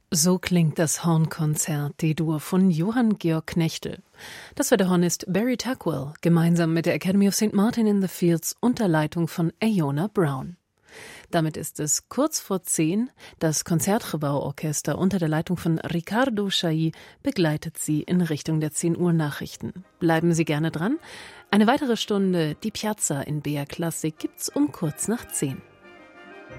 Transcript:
So klingt das Hornkonzert D-Dur von Johann Georg Knechtel. Das war der Hornist Barry Tuckwell, gemeinsam mit der Academy of St. Martin in the Fields unter Leitung von Iona Brown. Damit ist es kurz vor 10. Das Concertgebouw-Orchester unter der Leitung von Riccardo Chailly begleitet Sie in Richtung der 10 Uhr Nachrichten. Bleiben Sie gerne dran. Eine weitere Stunde Die Piazza in BR Klassik gibt's um kurz nach 10.